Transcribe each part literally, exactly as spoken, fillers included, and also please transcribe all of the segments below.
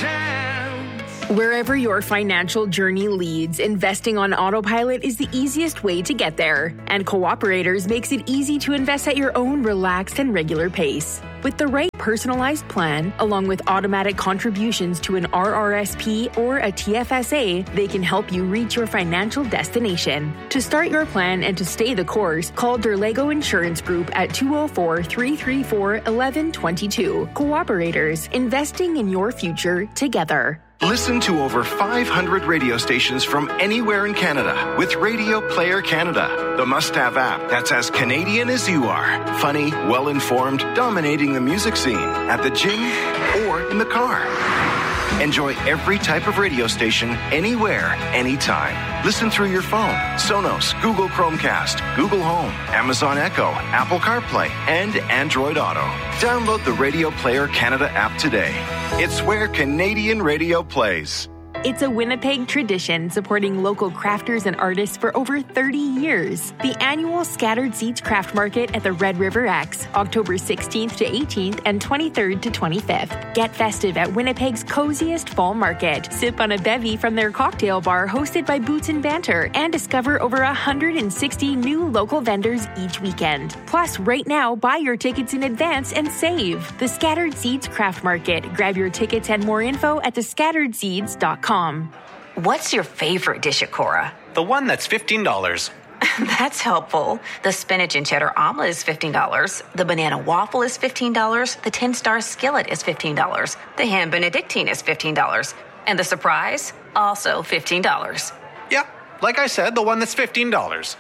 chance. Wherever your financial journey leads, investing on autopilot is the easiest way to get there. And Cooperators makes it easy to invest at your own relaxed and regular pace. With the right personalized plan, along with automatic contributions to an R R S P or a T F S A, they can help you reach your financial destination. To start your plan and to stay the course, call Derlego Insurance Group at two oh four, three three four, one one two two. Cooperators, investing in your future together. Listen to over five hundred radio stations from anywhere in Canada with Radio Player Canada, the must-have app that's as Canadian as you are. Funny, well-informed, dominating the music scene at the gym or in the car. Enjoy every type of radio station, anywhere, anytime. Listen through your phone, Sonos, Google Chromecast, Google Home, Amazon Echo, Apple CarPlay, and Android Auto. Download the Radio Player Canada app today. It's where Canadian radio plays. It's a Winnipeg tradition supporting local crafters and artists for over thirty years. The annual Scattered Seeds Craft Market at the Red River X, October sixteenth to eighteenth and twenty-third to twenty-fifth. Get festive at Winnipeg's coziest fall market. Sip on a bevy from their cocktail bar hosted by Boots and Banter and discover over one hundred sixty new local vendors each weekend. Plus, right now, buy your tickets in advance and save. The Scattered Seeds Craft Market. Grab your tickets and more info at the scattered seeds dot com. What's your favorite dish at Cora? The one that's fifteen dollars. That's helpful. The spinach and cheddar omelet is fifteen dollars. The banana waffle is fifteen dollars. The ten-star skillet is fifteen dollars. The ham benedictine is fifteen dollars. And the surprise? Also fifteen dollars. Yeah, like I said, the one that's fifteen dollars.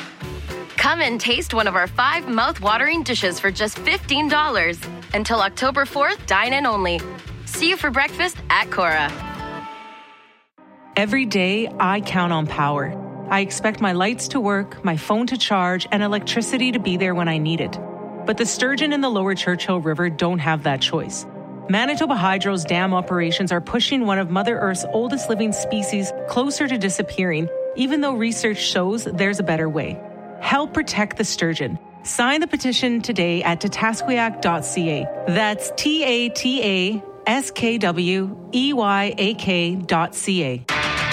Come and taste one of our five mouth-watering dishes for just fifteen dollars. Until October fourth, dine in only. See you for breakfast at Cora. Every day, I count on power. I expect my lights to work, my phone to charge, and electricity to be there when I need it. But the sturgeon in the lower Churchill River don't have that choice. Manitoba Hydro's dam operations are pushing one of Mother Earth's oldest living species closer to disappearing, even though research shows there's a better way. Help protect the sturgeon. Sign the petition today at tatasquiac dot c a. That's T A T A S K W E Y A K dot C A.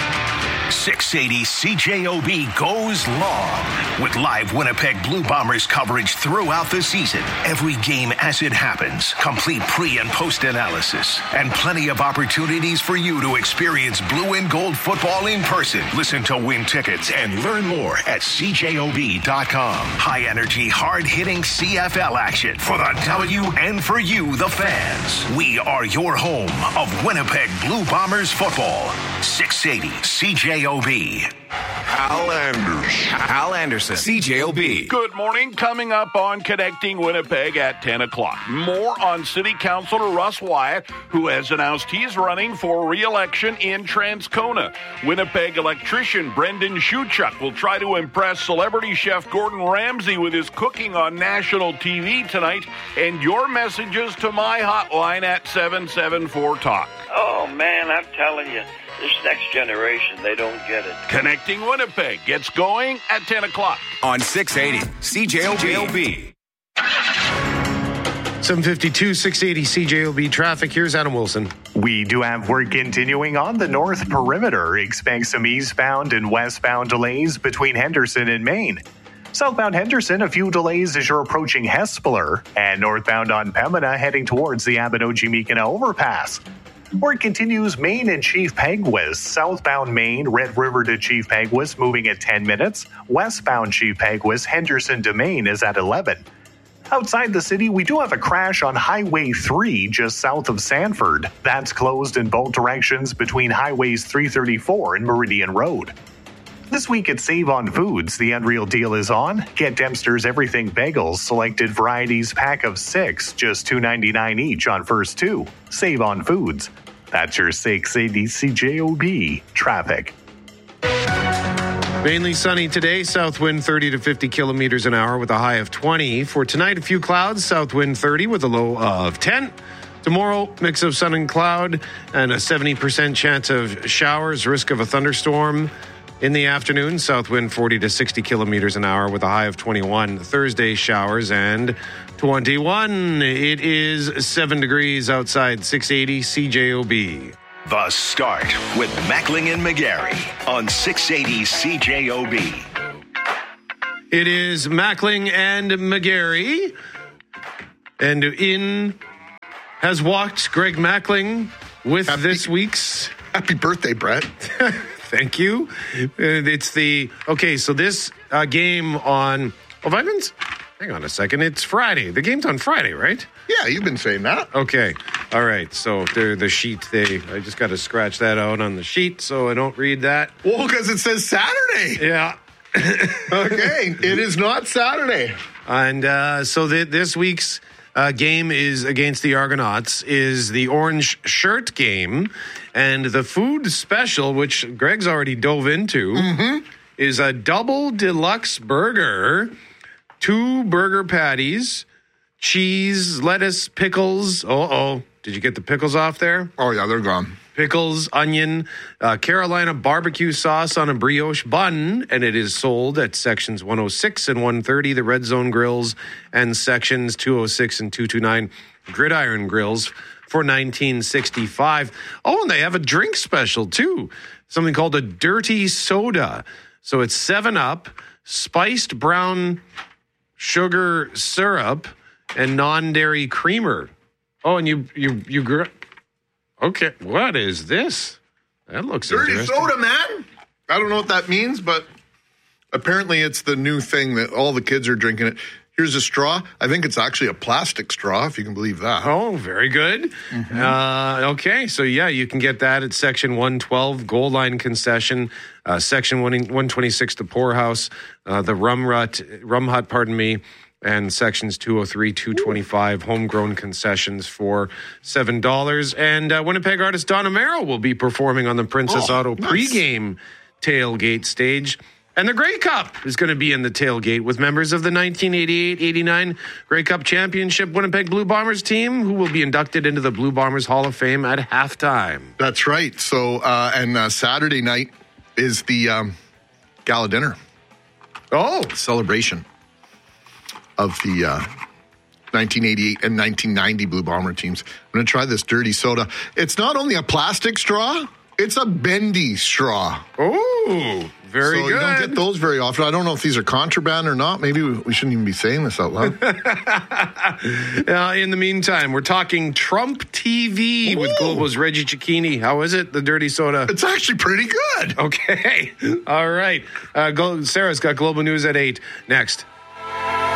six eighty C J O B goes long with live Winnipeg Blue Bombers coverage throughout the season. Every game as it happens, complete pre- and post-analysis, and plenty of opportunities for you to experience blue and gold football in person. Listen to win tickets and learn more at C J O B dot com. High-energy, hard-hitting C F L action for the W and for you, the fans. We are your home of Winnipeg Blue Bombers football. six eighty C J O B. Al Anderson. Al Anderson, C J O B. Good morning. Coming up on Connecting Winnipeg at ten o'clock. More on City Councilor Russ Wyatt, who has announced he's running for re-election in Transcona. Winnipeg electrician Brendan Shuchuk will try to impress celebrity chef Gordon Ramsay with his cooking on national T V tonight. And your messages to my hotline at seven seven four talk. Oh, man, I'm telling you. This next generation, they don't get it. Connecting Winnipeg gets going at ten o'clock. On six eighty, C J O B. seven fifty-two, six eighty C J O B traffic. Here's Adam Wilson. We do have work continuing on the north perimeter. Expect some eastbound and westbound delays between Henderson and Maine. Southbound Henderson, a few delays as you're approaching Hespeler. And northbound on Pembina, heading towards the Abinogi-Meekina overpass. Work continues Maine and Chief Peguis. Southbound Maine, Red River to Chief Peguis, moving at ten minutes. Westbound Chief Peguis, Henderson to Maine is at eleven. Outside the city, we do have a crash on Highway three just south of Sanford. That's closed in both directions between Highways three thirty-four and Meridian Road. This week at Save on Foods, the Unreal Deal is on. Get Dempster's Everything Bagels, selected varieties pack of six, just two ninety-nine each on first two. Save on Foods. That's your six eighty C J O B traffic. Mainly sunny today, south wind thirty to fifty kilometers an hour with a high of twenty. For tonight, a few clouds, south wind thirty with a low of ten. Tomorrow, mix of sun and cloud and a seventy percent chance of showers, risk of a thunderstorm. In the afternoon, south wind forty to sixty kilometers an hour with a high of twenty-one. Thursday, showers and twenty-one. It is seven degrees outside, six eighty C J O B. The Start with Mackling and McGarry on six eighty C J O B. It is Mackling and McGarry. And in has walked Greg Mackling with happy, this week's... Happy birthday, Brett. Thank you. It's the... Okay, so this uh, game on... Oh, I've been... Hang on a second. It's Friday. The game's on Friday, right? Yeah, you've been saying that. Okay. All right. So the the sheet, they I just got to scratch that out on the sheet so I don't read that. Well, because it says Saturday. Yeah. Okay. It is not Saturday. And uh, so the, this week's uh, game is against the Argonauts is the Orange Shirt game. And the food special, which Greg's already dove into, mm-hmm. is a double deluxe burger. Two burger patties, cheese, lettuce, pickles. Uh-oh. Did you get the pickles off there? Oh, yeah, they're gone. Pickles, onion, uh, Carolina barbecue sauce on a brioche bun, and it is sold at sections one oh six and one thirty, the Red Zone Grills, and sections two oh six and two twenty-nine, Gridiron Grills, for nineteen sixty-five. Oh, and they have a drink special, too. Something called a dirty soda. So it's seven up, spiced brown... sugar syrup and non-dairy creamer. Oh, and you you you gr- okay. What is this? That looks dirty interesting. soda, man. I don't know what that means, but apparently it's the new thing that all the kids are drinking it. Here's a straw. I think it's actually a plastic straw, if you can believe that. Oh, very good. Mm-hmm. Uh, okay, so yeah, you can get that at section one twelve, Gold Line concession, uh, section one twenty-six, the Poorhouse, uh, the Rum Rut, Rum Hut, pardon me, and sections two oh three, two twenty-five, homegrown concessions for seven dollars. And uh, Winnipeg artist Don Amaro will be performing on the Princess oh, Auto nice. pregame tailgate stage. And the Grey Cup is going to be in the tailgate with members of the nineteen eighty-eight eighty-nine Grey Cup Championship Winnipeg Blue Bombers team, who will be inducted into the Blue Bombers Hall of Fame at halftime. That's right. So, uh, and uh, Saturday night is the um, gala dinner. Oh. Celebration of the uh, nineteen eighty-eight and nineteen ninety Blue Bomber teams. I'm going to try this dirty soda. It's not only a plastic straw, it's a bendy straw. Oh, very so good. You don't get those very often. I don't know if these are contraband or not. Maybe we shouldn't even be saying this out loud. uh, in the meantime, we're talking Trump T V Ooh. with Globo's Reggie Cicchini. How is it, the dirty soda? It's actually pretty good. Okay. All right. Uh, go, Sarah's got Global News at eight. Next.